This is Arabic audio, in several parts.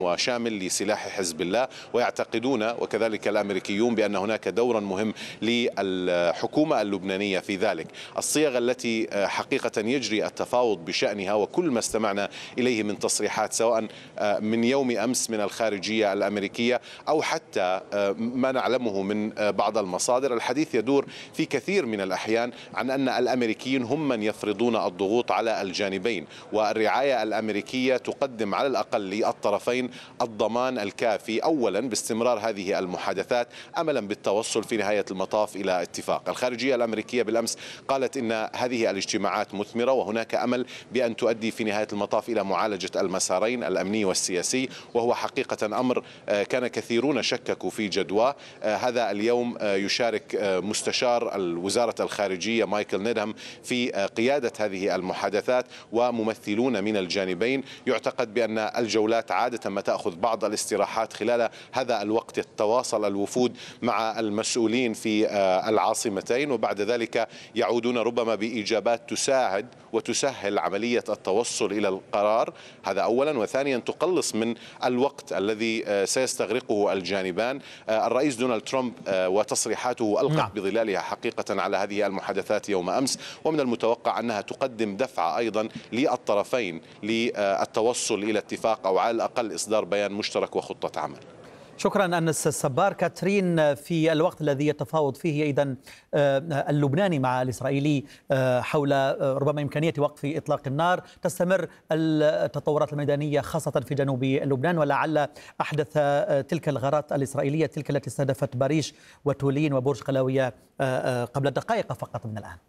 وشامل لسلاح حزب الله، ويعتقدون وكذلك الأمريكيون بأن هناك دورا مهم للحكومة اللبنانية في ذلك. الصيغ التي حقيقة يجري التفاوض بشأنها وكل ما استمعنا إليه من تصريحات سواء من يوم أمس من الخارجية الأمريكية أو حتى ما نعلمه من بعض المصادر، الحديث يدور في كثير من الأحيان عن أن الأمريكيين هم من يفرضون الضغوط على الجانبين، والرعاية الأمريكية تقدم على الأقل للطرفين الضمان الكافي أولا باستمرار هذه المحادثات أملا بالتوصل في نهاية المطاف إلى اتفاق. الخارجية الأمريكية بالأمس قالت إن هذه الاجتماعات مثمرة وهناك أمل بأن تؤدي في نهاية المطاف إلى معالجة المسارين الأمني والسياسي، وهو حقيقة أمر كان كثيرون شككوا في جدواه. هذا اليوم يشارك مستشار وزارة الخارجية مايكل نيدهم في قيادة هذه المحادثات وممثلون من الجانبين. يعتقد بأن الجولات عادة ما تأخذ بعض الاستراحات خلال هذا الوقت، تتواصل الوفود مع المسؤولين في العاصمتين وبعد ذلك يعودون ربما بإجابات تساعد وتسهل عملية التوصل إلى القرار. هذا أولا، وثانيا تقلص من الوقت الذي سيستغرقه الجانبان. الرئيس دونالد ترامب وتصريحاته ألقت بظلالها حقيقة على هذه المحادثات يوم أمس، ومن المتوقع أنها تقدم دفعة أيضا للطرفين للتوصل إلى اتفاق أو على الأقل إصدار بيان مشترك وخطة عمل. شكرا أنس الصبار. كاترين، في الوقت الذي يتفاوض فيه أيضا اللبناني مع الإسرائيلي حول ربما إمكانية وقف إطلاق النار، تستمر التطورات الميدانية خاصة في جنوب لبنان، ولعل أحدث تلك الغارات الإسرائيلية تلك التي استهدفت باريش وتولين وبرج قلاوية قبل دقائق فقط من الآن.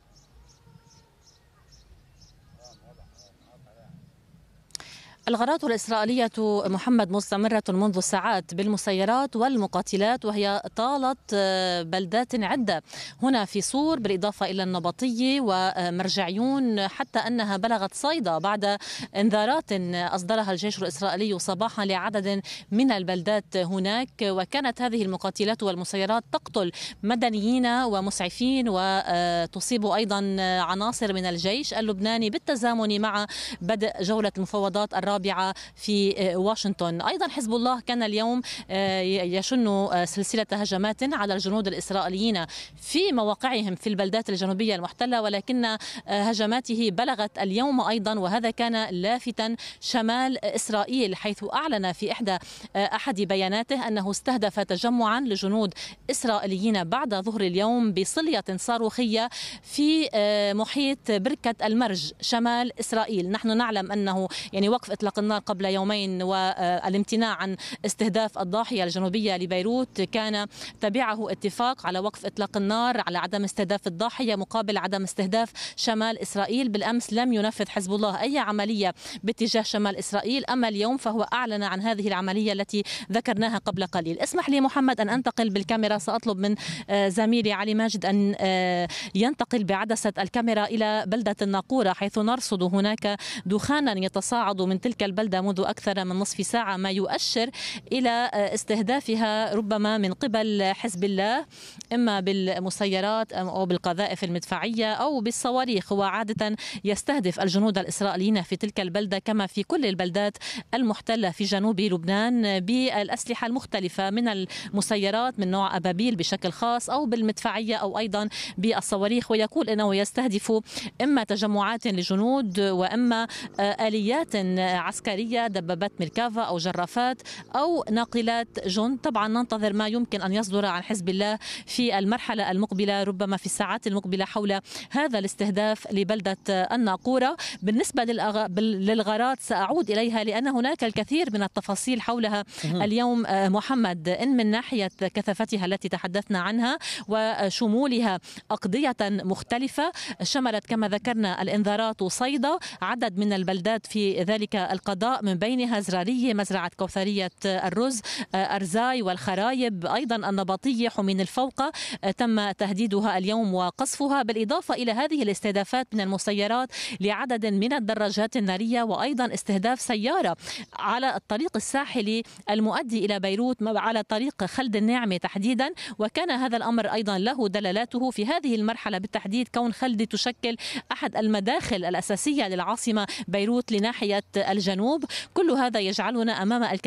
الغارات الإسرائيلية محمد مستمرة منذ ساعات بالمسيرات والمقاتلات، وهي طالت بلدات عدة هنا في صور بالإضافة إلى النبطية ومرجعيون، حتى أنها بلغت صيدا بعد انذارات أصدرها الجيش الإسرائيلي صباحا لعدد من البلدات هناك. وكانت هذه المقاتلات والمسيرات تقتل مدنيين ومسعفين وتصيب أيضا عناصر من الجيش اللبناني بالتزامن مع بدء جولة المفاوضات الرابعة في واشنطن. أيضا حزب الله كان اليوم يشن سلسلة هجمات على الجنود الإسرائيليين في مواقعهم في البلدات الجنوبية المحتلة، ولكن هجماته بلغت اليوم أيضا، وهذا كان لافتا، شمال إسرائيل، حيث أعلن في أحد بياناته أنه استهدف تجمعا لجنود إسرائيليين بعد ظهر اليوم بصلية صاروخية في محيط بركة المرج شمال إسرائيل. نحن نعلم أنه وقف إطلاق النار قبل يومين والامتناع عن استهداف الضاحية الجنوبية لبيروت كان تبعه اتفاق على وقف إطلاق النار على عدم استهداف الضاحية مقابل عدم استهداف شمال إسرائيل. بالأمس لم ينفذ حزب الله أي عملية باتجاه شمال إسرائيل، أما اليوم فهو أعلن عن هذه العملية التي ذكرناها قبل قليل. اسمح لي محمد أن أنتقل بالكاميرا، سأطلب من زميلي علي ماجد أن ينتقل بعدسة الكاميرا إلى بلدة الناقورة، حيث نرصد هناك دخانا يتصاعد من تلك البلدة منذ أكثر من نصف ساعة، ما يؤشر إلى استهدافها ربما من قبل حزب الله، إما بالمسيرات أو بالقذائف المدفعية أو بالصواريخ. هو عادة يستهدف الجنود الإسرائيليين في تلك البلدة كما في كل البلدات المحتلة في جنوب لبنان بالأسلحة المختلفة، من المسيرات من نوع أبابيل بشكل خاص أو بالمدفعية أو أيضا بالصواريخ. ويقول أنه يستهدف إما تجمعات لجنود وإما آليات عسكرية، دبابات ميركافا أو جرافات أو ناقلات جند. طبعا ننتظر ما يمكن أن يصدر عن حزب الله في المرحلة المقبلة ربما في الساعات المقبلة حول هذا الاستهداف لبلدة الناقورة. بالنسبة للغارات سأعود إليها لأن هناك الكثير من التفاصيل حولها اليوم محمد، إن من ناحية كثافتها التي تحدثنا عنها وشمولها أقضية مختلفة، شملت كما ذكرنا الإنذارات وصيدا عدد من البلدات في ذلك القضاء، من بينها زرارية، مزرعة كوثرية الرز، أرزاي والخرايب، أيضا النبطية، حمين الفوقة تم تهديدها اليوم وقصفها، بالإضافة إلى هذه الاستهدافات من المسيرات لعدد من الدراجات النارية، وأيضا استهداف سيارة على الطريق الساحلي المؤدي إلى بيروت على طريق خلد الناعمة تحديدا. وكان هذا الأمر أيضا له دلالاته في هذه المرحلة بالتحديد، كون خلد تشكل أحد المداخل الأساسية للعاصمة بيروت لناحية الجنوب. كل هذا يجعلنا أمام